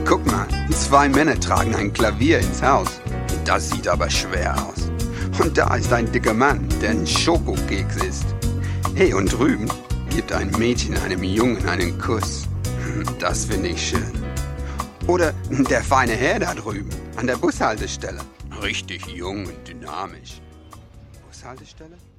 Guck mal, 2 Männer tragen ein Klavier ins Haus. Das sieht aber schwer aus. Und da ist ein dicker Mann, der ein Schokokeks isst. Hey, und drüben gibt ein Mädchen einem Jungen einen Kuss. Das finde ich schön. Oder der feine Herr da drüben, an der Bushaltestelle. Richtig jung und dynamisch. Bushaltestelle?